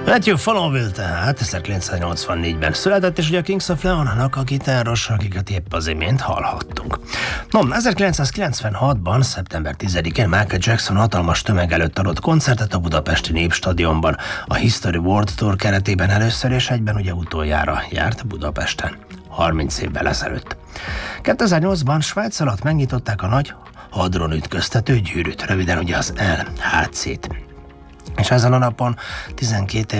Matthew Followville tehát 1984-ben született, és ugye a Kings of Leonnak a gitáros, akiket épp az imént hallhattunk. No, 1996-ban, szeptember 10-én Michael Jackson hatalmas tömeg előtt adott koncertet a budapesti Népstadionban, a History World Tour keretében először és egyben ugye utoljára járt Budapesten, 30 évvel ezelőtt. 2008-ban Svájc alatt megnyitották a nagy hadron ütköztető gyűrűt, röviden ugye az LHC-t. És ezen a napon 12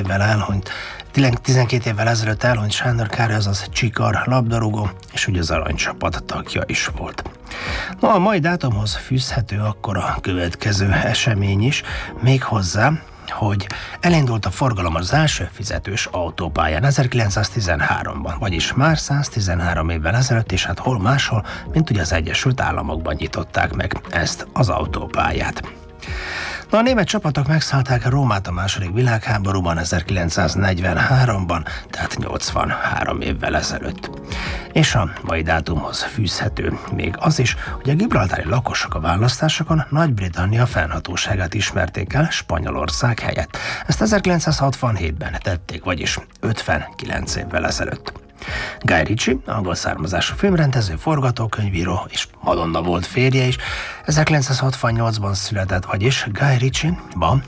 évvel ezelőtt elhunyt Sándor Károly, azaz Csikar labdarúgó, és ugye az aranycsapat tagja is volt. No, a mai dátumhoz fűzhető akkor a következő esemény is, méghozzá, hogy elindult a forgalom az első fizetős autópályán 1913-ban, vagyis már 113 évvel ezelőtt, és hát hol máshol, mint ugye az Egyesült Államokban nyitották meg ezt az autópályát. Na, a német csapatok megszállták Rómát a II. Világháborúban 1943-ban, tehát 83 évvel ezelőtt. És a mai dátumhoz fűzhető még az is, hogy a gibraltári lakosok a választásokon Nagy-Britannia fennhatóságát ismerték el Spanyolország helyett. Ezt 1967-ben tették, vagyis 59 évvel ezelőtt. Guy Ritchie, angol származású filmrendező, forgatókönyvíró és Madonna volt férje is, 1968-ban született, vagyis Guy Ritchie ma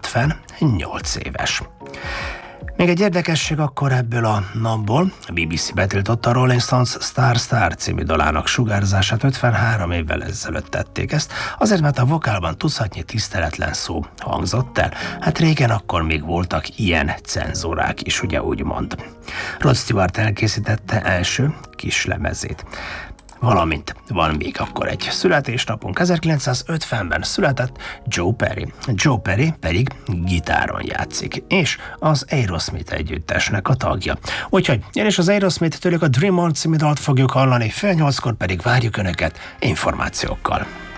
58 éves. Még egy érdekesség akkor ebből a napból, a BBC betiltotta a Rolling Stones Star Star című dalának sugárzását, 53 évvel ezelőtt tették ezt, azért mert a vokálban tucatnyi tiszteletlen szó hangzott el. Hát régen akkor még voltak ilyen cenzúrák is, ugye úgymond. Rod Stewart elkészítette első kislemezét. Valamint van még akkor egy születésnapunk, 1950-ben született Joe Perry. Joe Perry pedig gitáron játszik, és az Aerosmith együttesnek a tagja. Úgyhogy én és az Aerosmith tőlük a Dream On című dalt fogjuk hallani, fél 8-kor pedig várjuk Önöket információkkal.